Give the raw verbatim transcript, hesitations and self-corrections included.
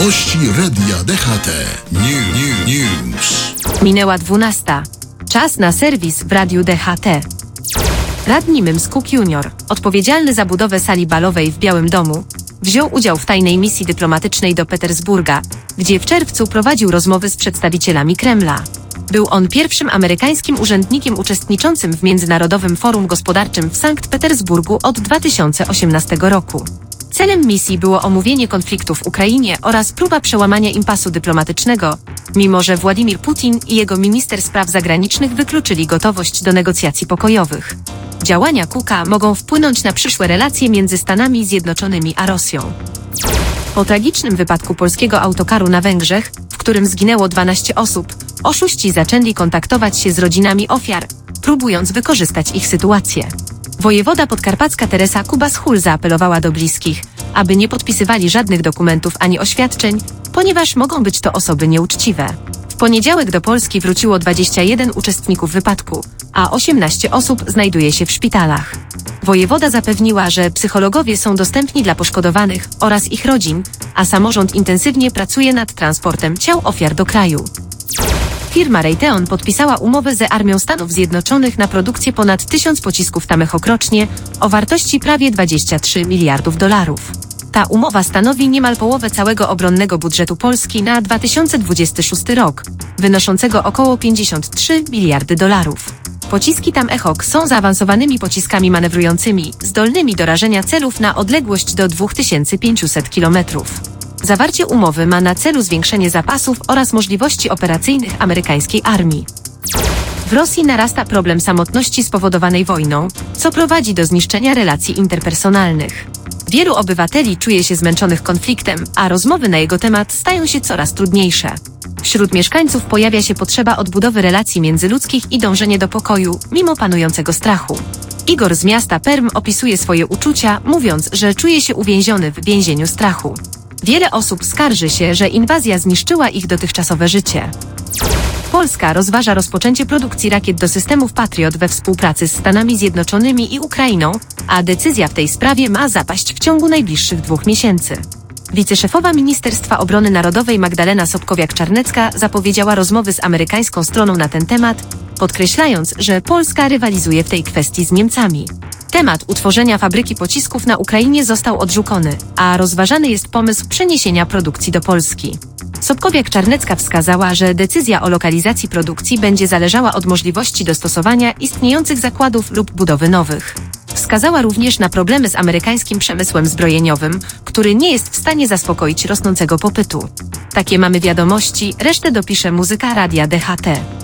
Wiadomości Radia D H T. New, new, news. Minęła dwunasta. Czas na serwis w Radiu D H T. Radni Mims Cook junior, odpowiedzialny za budowę sali balowej w Białym Domu, wziął udział w tajnej misji dyplomatycznej do Petersburga, gdzie w czerwcu prowadził rozmowy z przedstawicielami Kremla. Był on pierwszym amerykańskim urzędnikiem uczestniczącym w Międzynarodowym Forum Gospodarczym w Sankt Petersburgu od dwa tysiące osiemnastego roku. Celem misji było omówienie konfliktu w Ukrainie oraz próba przełamania impasu dyplomatycznego, mimo że Władimir Putin i jego minister spraw zagranicznych wykluczyli gotowość do negocjacji pokojowych. Działania Cooka mogą wpłynąć na przyszłe relacje między Stanami Zjednoczonymi a Rosją. Po tragicznym wypadku polskiego autokaru na Węgrzech, w którym zginęło dwanaście osób, oszuści zaczęli kontaktować się z rodzinami ofiar, próbując wykorzystać ich sytuację. Wojewoda podkarpacka Teresa Kubas-Hul zaapelowała do bliskich, aby nie podpisywali żadnych dokumentów ani oświadczeń, ponieważ mogą być to osoby nieuczciwe. W poniedziałek do Polski wróciło dwadzieścia jeden uczestników wypadku, a osiemnaście osób znajduje się w szpitalach. Wojewoda zapewniła, że psychologowie są dostępni dla poszkodowanych oraz ich rodzin, a samorząd intensywnie pracuje nad transportem ciał ofiar do kraju. Firma Raytheon podpisała umowę z Armią Stanów Zjednoczonych na produkcję ponad tysiąc pocisków Tomahawk rocznie o wartości prawie dwadzieścia trzy miliardów dolarów. Ta umowa stanowi niemal połowę całego obronnego budżetu Polski na dwa tysiące dwudziesty szósty rok, wynoszącego około pięćdziesiąt trzy miliardy dolarów. Pociski Tomahawk są zaawansowanymi pociskami manewrującymi, zdolnymi do rażenia celów na odległość do dwa tysiące pięćset kilometrów. Zawarcie umowy ma na celu zwiększenie zapasów oraz możliwości operacyjnych amerykańskiej armii. W Rosji narasta problem samotności spowodowanej wojną, co prowadzi do zniszczenia relacji interpersonalnych. Wielu obywateli czuje się zmęczonych konfliktem, a rozmowy na jego temat stają się coraz trudniejsze. Wśród mieszkańców pojawia się potrzeba odbudowy relacji międzyludzkich i dążenie do pokoju, mimo panującego strachu. Igor z miasta Perm opisuje swoje uczucia, mówiąc, że czuje się uwięziony w więzieniu strachu. Wiele osób skarży się, że inwazja zniszczyła ich dotychczasowe życie. Polska rozważa rozpoczęcie produkcji rakiet do systemów Patriot we współpracy z Stanami Zjednoczonymi i Ukrainą, a decyzja w tej sprawie ma zapaść w ciągu najbliższych dwóch miesięcy. Wiceszefowa Ministerstwa Obrony Narodowej Magdalena Sobkowiak-Czarnecka zapowiedziała rozmowy z amerykańską stroną na ten temat, podkreślając, że Polska rywalizuje w tej kwestii z Niemcami. Temat utworzenia fabryki pocisków na Ukrainie został odrzucony, a rozważany jest pomysł przeniesienia produkcji do Polski. Sobkowiak-Czarnecka wskazała, że decyzja o lokalizacji produkcji będzie zależała od możliwości dostosowania istniejących zakładów lub budowy nowych. Wskazała również na problemy z amerykańskim przemysłem zbrojeniowym, który nie jest w stanie zaspokoić rosnącego popytu. Takie mamy wiadomości, resztę dopisze muzyka Radia D H T.